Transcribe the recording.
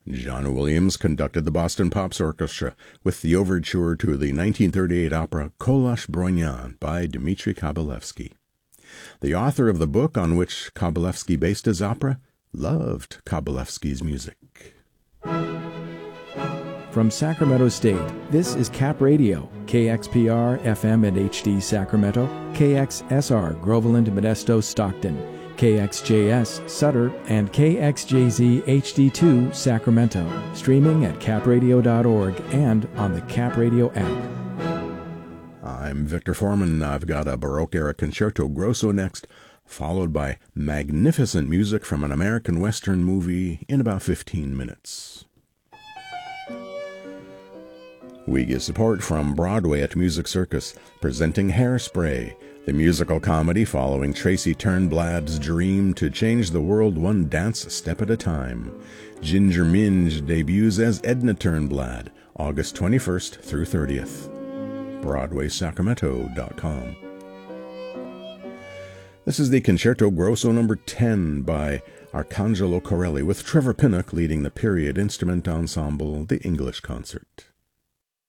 John Williams conducted the Boston Pops Orchestra with the overture to the 1938 opera Kolosh Bronian by Dmitri Kabalevsky. The author of the book on which Kabalevsky based his opera loved Kabalevsky's music. From Sacramento State, this is Cap Radio, KXPR FM and HD Sacramento, KXSR Groveland, Modesto, Stockton, KXJS Sutter, and KXJZ HD2 Sacramento, streaming at capradio.org and on the Cap Radio app. I'm Victor Foreman. I've got a Baroque-era concerto grosso next, followed by magnificent music from an American Western movie in about 15 minutes. We get support from Broadway at Music Circus, presenting Hairspray, the musical comedy following Tracy Turnblad's dream to change the world one dance step at a time. Ginger Minge debuts as Edna Turnblad, August 21st through 30th. BroadwaySacramento.com. This is the Concerto Grosso No. 10 by Arcangelo Corelli, with Trevor Pinnock leading the period instrument ensemble, the English Concert.